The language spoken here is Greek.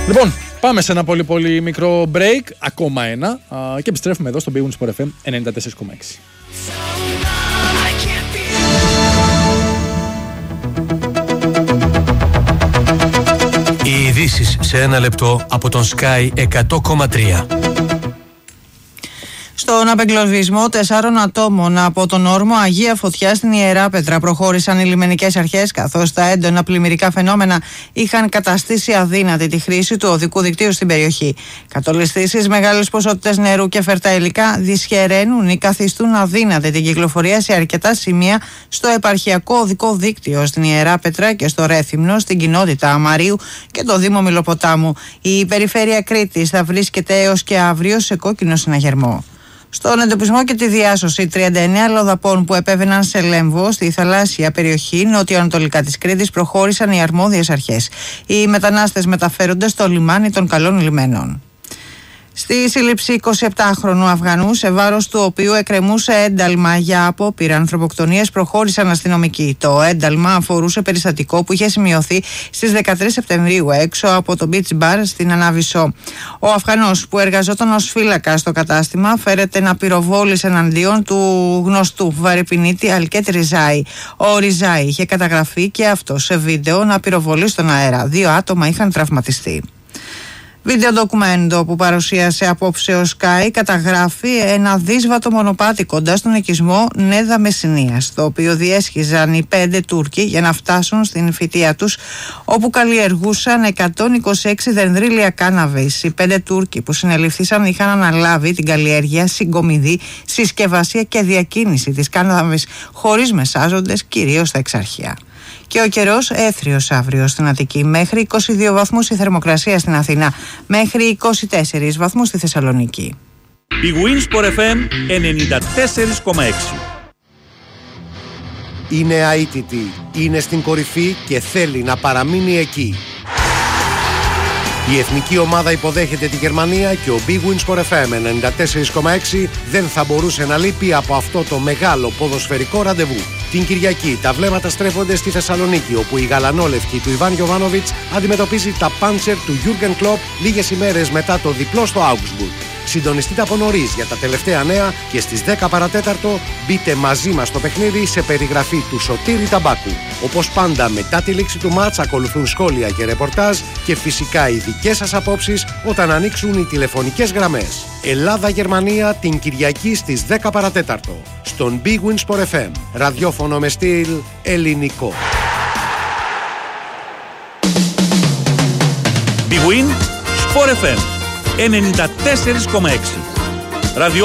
Λοιπόν, πάμε σε ένα πολύ μικρό break, ακόμα ένα, και επιστρέφουμε εδώ στο Big Win Sport FM 94,6. Οι ειδήσεις σε ένα λεπτό από τον Sky 100,3. Στον απεγκλωβισμό 4 ατόμων από τον όρμο Αγία Φωτιά στην Ιεράπετρα προχώρησαν οι λιμενικές αρχές, καθώς τα έντονα πλημμυρικά φαινόμενα είχαν καταστήσει αδύνατη τη χρήση του οδικού δικτύου στην περιοχή. Κατολιστήσεις, μεγάλες ποσότητες νερού και φερτά υλικά δυσχεραίνουν ή καθιστούν αδύνατη την κυκλοφορία σε αρκετά σημεία στο επαρχιακό οδικό δίκτυο στην Ιεράπετρα και στο Ρέθυμνο, στην κοινότητα Αμαρίου και το Δήμο Μιλοποτάμου. Η περιφέρεια Κρήτης θα βρίσκεται έως και αύριο σε κόκκινο συναγερμό. Στον εντοπισμό και τη διάσωση 39 λοδαπών που επέβαιναν σε Λέμβο στη θαλάσσια περιοχή νοτιοανατολικά της Κρήτης προχώρησαν οι αρμόδιες αρχές. Οι μετανάστες μεταφέρονται στο λιμάνι των Καλών Λιμένων. Στη σύλληψη 27χρονου Αφγανού, σε βάρος του οποίου εκκρεμούσε ένταλμα για απόπειρα ανθρωποκτονίας, προχώρησαν αστυνομικοί. Το ένταλμα αφορούσε περιστατικό που είχε σημειωθεί στις 13 Σεπτεμβρίου έξω από το Beach Bar στην Ανάβησο. Ο Αφγανός, που εργαζόταν ως φύλακα στο κατάστημα, φέρεται να πυροβόλησε εναντίον του γνωστού βαρυπινίτη Αλκέτ Ριζάη. Ο Ριζάη είχε καταγραφεί και αυτό σε βίντεο να πυροβολεί στον αέρα. 2 άτομα είχαν τραυματιστεί. Βίντεο ντοκουμέντο που παρουσίασε απόψε ο Sky καταγράφει ένα δύσβατο μονοπάτι κοντά στον οικισμό Νέδα Μεσσηνίας, το οποίο διέσχιζαν οι 5 Τούρκοι για να φτάσουν στην φυτεία τους, όπου καλλιεργούσαν 126 δενδρύλια κάναβης. Οι 5 Τούρκοι που συνελήφθησαν είχαν αναλάβει την καλλιέργεια, συγκομιδή, συσκευασία και διακίνηση της κάναβης χωρίς μεσάζοντες, κυρίως στα εξάρχεια. Και ο καιρός έθριος αύριο στην Αττική, μέχρι 22 βαθμούς η θερμοκρασία στην Αθήνα, μέχρι 24 βαθμούς στη Θεσσαλονίκη. Η Win Sport FM 94,6. Είναι αίτητη, είναι στην κορυφή και θέλει να παραμείνει εκεί. Η εθνική ομάδα υποδέχεται τη Γερμανία και ο Big Win Sport FM 94,6 δεν θα μπορούσε να λείπει από αυτό το μεγάλο ποδοσφαιρικό ραντεβού. Την Κυριακή τα βλέμματα στρέφονται στη Θεσσαλονίκη, όπου η γαλανόλευκη του Ιβάν Γιοβάνοβιτς αντιμετωπίζει τα Πάντσερ του Γιούργεν Κλοπ λίγες ημέρες μετά το διπλό στο Augsburg. Συντονιστείτε από νωρίς για τα τελευταία νέα και στις 10 παρατέταρτο μπείτε μαζί μας στο παιχνίδι σε περιγραφή του Σωτήρη Ταμπάκου. Όπως πάντα, μετά τη λήξη του μάτς ακολουθούν σχόλια και ρεπορτάζ και φυσικά οι δικές σας απόψεις όταν ανοίξουν οι τηλεφωνικές γραμμές. Ελλάδα-Γερμανία την Κυριακή στις 10 παρατέταρτο στον Big Win Sport FM, ραδιόφωνο με στυλ ελληνικό. Big Win Sport FM 94,6.